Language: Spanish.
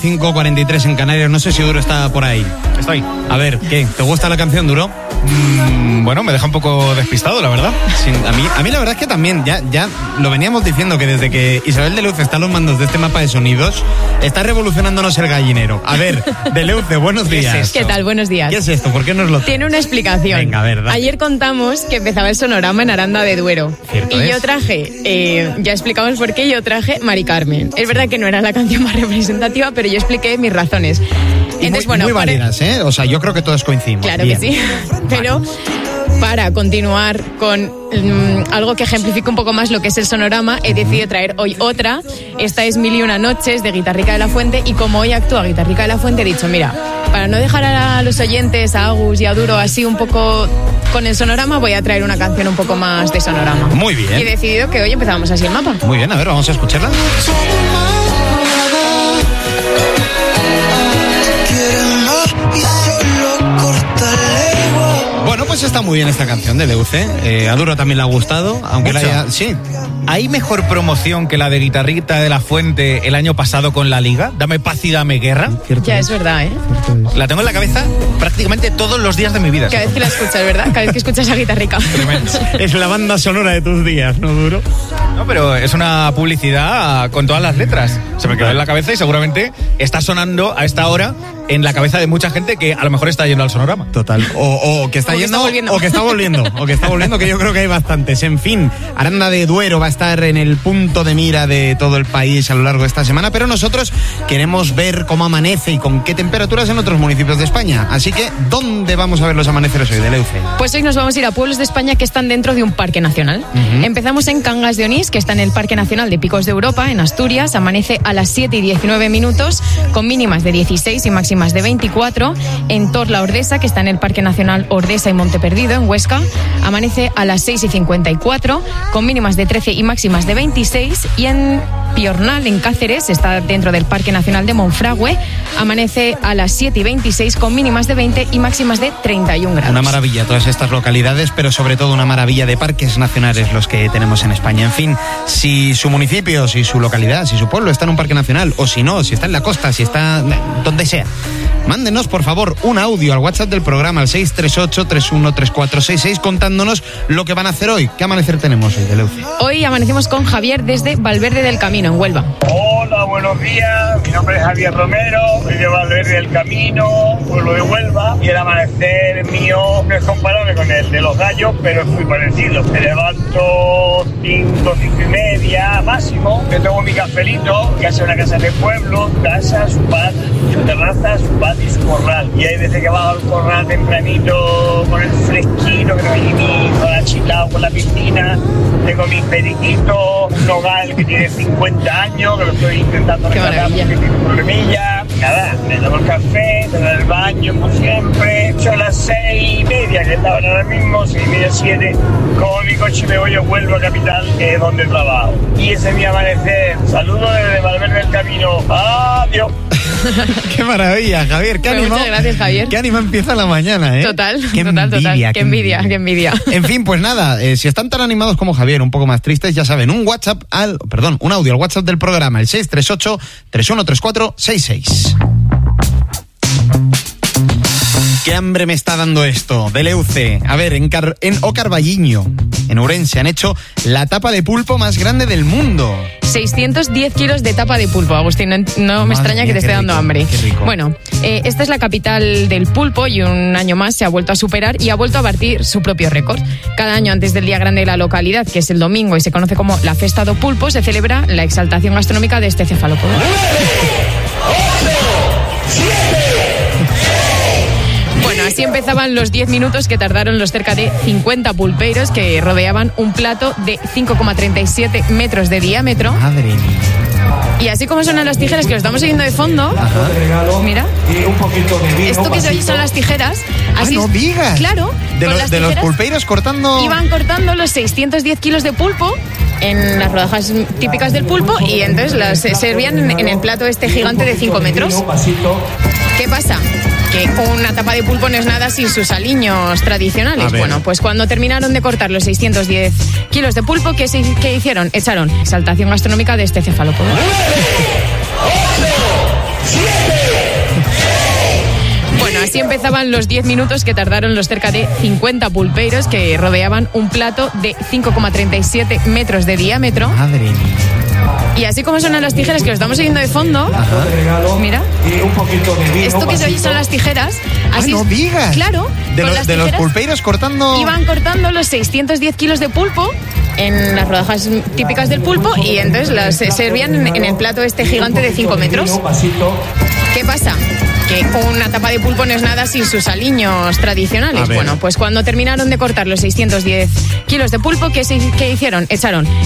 5:43 en Canarias, no sé si Duro está por ahí. Estoy. A ver, ¿qué? ¿Te gusta la canción, Duro? Bueno, me deja un poco despistado, la verdad. Sí, a mí la verdad es que también, ya lo veníamos diciendo, que desde que Isabel Deleuze está a los mandos de este mapa de sonidos, está revolucionándonos el gallinero. A ver, Deleuze, buenos días. ¿Qué tal? Buenos días. ¿Qué es esto? ¿Por qué nos lo...? Tiene una explicación. Venga, ¿verdad? Ayer contamos que empezaba el sonorama en Aranda de Duero. Cierto y es. yo traje, ya explicamos por qué, yo traje Mari Carmen. Es verdad que no era la canción más representativa, pero yo expliqué mis razones. Entonces, muy válidas, ¿eh? O sea, yo creo que todos coincidimos. Claro Bien. que sí. Pero para continuar con algo que ejemplifique un poco más lo que es el sonorama, he decidido traer hoy otra. Esta es 1001 noches de Guitarrica de la Fuente, y como hoy actúa Guitarrica de la Fuente, he dicho, mira, para no dejar a los oyentes, a Agus y a Duro así un poco con el sonorama, voy a traer una canción un poco más de sonorama. Muy bien. Y he decidido que hoy empezamos así el mapa. Muy bien, a ver, vamos a escucharla. Bueno, pues está muy bien esta canción de Deleuze. A Duro también le ha gustado, aunque Mucho. la haya... Sí. ¿Hay mejor promoción que la de Guitarrita de la Fuente el año pasado con la Liga? Dame paz y dame guerra. Ya es verdad, ¿eh? La tengo en la cabeza prácticamente todos los días de mi vida. Cada vez que la escuchas, ¿verdad? Cada vez que escuchas a Guitarrica. Tremendo. Es la banda sonora de tus días, ¿no, Duro? No, pero es una publicidad con todas las letras. Se me quedó en la cabeza y seguramente está sonando a esta hora en la cabeza de mucha gente que a lo mejor está yendo al sonorama. Total. O que está O que yendo, está volviendo. o que está volviendo. O que está volviendo, que yo creo que hay bastantes. En fin, Aranda de Duero va a estar en el punto de mira de todo el país a lo largo de esta semana, pero nosotros queremos ver cómo amanece y con qué temperaturas en otros municipios de España. Así que, ¿dónde vamos a ver los amaneceres hoy, Deleuze? Pues hoy nos vamos a ir a pueblos de España que están dentro de un parque nacional. Empezamos en Cangas de Onís, que está en el Parque Nacional de Picos de Europa, en Asturias. Amanece a las 7:19, con mínimas de 16 y máximas de 24. En Torla Ordesa, que está en el Parque Nacional Ordesa y Monte Perdido, en Huesca, amanece a las 6:54, con mínimas de 13 y máximas de 26. Y en Piornal, en Cáceres, está dentro del Parque Nacional de Monfragüe, amanece a las 7:26, con mínimas de 20 y máximas de 31 grados. Una maravilla todas estas localidades, pero sobre todo una maravilla de parques nacionales los que tenemos en España. En fin, si su municipio, si su localidad, si su pueblo está en un parque nacional, o si no, si está en la costa, si está donde sea, mándenos por favor un audio al WhatsApp del programa, al 638-313466, contándonos lo que van a hacer hoy. ¿Qué amanecer tenemos hoy, Deleuze? Hoy amanecemos con Javier desde Valverde del Camino, en Huelva. Hola, buenos días. Mi nombre es Javier Romero, soy de Valverde del Camino, pueblo de Huelva. Y el amanecer mío no es comparable con el de los gallos, pero es muy parecido. Me levanto 5:30 máximo. Yo tengo mi cafelito, que hace una casa de pueblo, casa, su patio, su terraza, su patio y su corral. Y hay veces que bajo al corral tempranito con el fresquito, que no hay ni zona chilao con la piscina. Tengo mi periquito, un nogal que tiene 50 años, que lo estoy intentando Qué rescatar maravilla. porque tiene un problemilla. Nada, me tomo el café, me doy el baño como siempre. Son las 6:30 que estaban ahora mismo, 6:30, 7. Cojo mi coche y me voy a Huelva capital, que es donde trabajo. Y ese es mi amanecer. Saludos desde Valverde del Camino. Adiós. ¡Qué maravilla, Javier! ¡Qué Pues ánimo! muchas gracias, Javier. ¡Qué ánimo empieza la mañana, eh! Total, ¡Qué total. envidia, Qué envidia, qué envidia. En fin, pues nada, si están tan animados como Javier, un poco más tristes, ya saben, un audio al WhatsApp del programa, el 638-313466. ¡Qué hambre me está dando esto! Deleuze. A ver, en Ocarballiño, en Ourense, han hecho la tapa de pulpo más grande del mundo. 610 kilos de tapa de pulpo, Agustín. No me Madre extraña mía, que te esté qué dando rico, hambre. qué rico. Bueno, esta es la capital del pulpo y un año más se ha vuelto a superar y ha vuelto a batir su propio récord. Cada año antes del día grande de la localidad, que es el domingo y se conoce como la Festa do Pulpo, se celebra la exaltación gastronómica de este cefalópodo. Bueno, así empezaban los 10 minutos que tardaron los cerca de 50 pulpeiros que rodeaban un plato de 5,37 metros de diámetro. Madre mía. Y así como suenan las tijeras, que lo estamos oyendo de fondo, mira, esto que se oye son las tijeras. Así no digas. Claro, De, con los, las de los tijeras pulpeiros cortando... iban cortando los 610 kilos de pulpo en las rodajas típicas del pulpo y entonces las servían en el plato este gigante de 5 metros. ¿Qué pasa? Que una tapa de pulpo no es nada sin sus aliños tradicionales. Bueno, pues cuando terminaron de cortar los 610 kilos de pulpo, ¿qué hicieron? Echaron exaltación gastronómica de este cefalópodo. Así empezaban los 10 minutos que tardaron los cerca de 50 pulpeiros que rodeaban un plato de 5,37 metros de diámetro. Madre mía. Y así como suenan las tijeras que lo estamos oyendo de fondo, mira, esto que se oye son las tijeras. Así, no digas. Claro, de los pulpeiros cortando. Iban cortando los 610 kilos de pulpo en las rodajas típicas del pulpo y entonces las servían en el plato este gigante de 5 metros. ¿Qué pasa? Que una tapa de pulpo no es nada sin sus aliños tradicionales. Bueno, pues cuando terminaron de cortar los 610 kilos de pulpo, ¿qué hicieron? Echaron